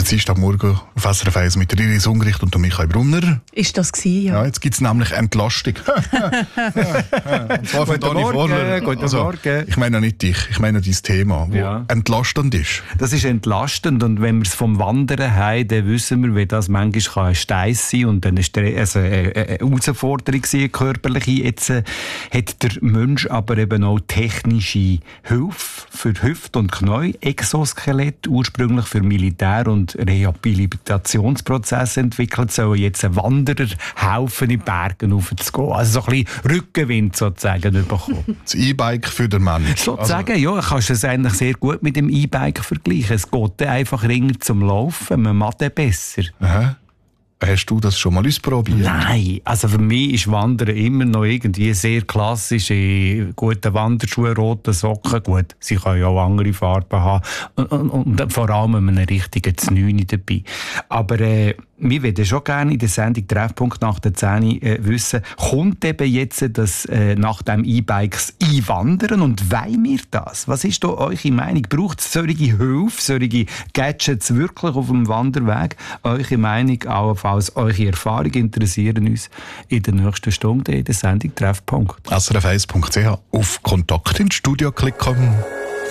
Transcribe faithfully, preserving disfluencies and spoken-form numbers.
Der Dienstagmorgen auf S R F eins mit der Iris Ungericht und Michael Brunner. Ist das gewesen, ja? Ja, jetzt gibt es nämlich Entlastung. Und zwar von Dani Vorler. Guten Also, Morgen. ich meine nicht dich, ich meine dein Thema, das Ja. entlastend ist. Das ist entlastend und wenn wir es vom Wandern haben, dann wissen wir, wie das manchmal ein Steiss sein und eine, Stre- also eine Herausforderung sein, körperliche. Jetzt äh, hat der Mensch aber eben auch technische Hilfe für Hüfte und Knie, Exoskelett, ursprünglich für Militär- und Rehabilitationsprozesse entwickelt, sollen jetzt ein Wanderer helfen, in die Berge raufzugehen. Also so ein bisschen Rückenwind sozusagen bekommen. Das E-Bike für den Mensch. Sozusagen, ja, kannst du es eigentlich sehr gut mit dem E-Bike vergleichen. Es geht dann einfach ringer zum Laufen, man macht dann besser. Aha. Hast du das schon mal ausprobiert? Nein, also für mich ist Wandern immer noch irgendwie sehr klassisch. In guten Wanderschuhen, roten Socken, gut, sie können ja auch andere Farben haben. Und, und, und vor allem mit einem richtigen Znüni dabei. Aber äh, wir würden schon gerne in der Sendung Treffpunkt nach der zehn äh, wissen, kommt eben jetzt das äh, nach dem E-Bikes einwandern und wollen wir das? Was ist da eure Meinung? Braucht es solche Hilfe, solche Gadgets wirklich auf dem Wanderweg? Eure Meinung, allenfalls eure Erfahrungen interessieren uns in der nächsten Stunde in der Sendung Treffpunkt. S R F eins Punkt C H auf Kontakt ins Studio klicken.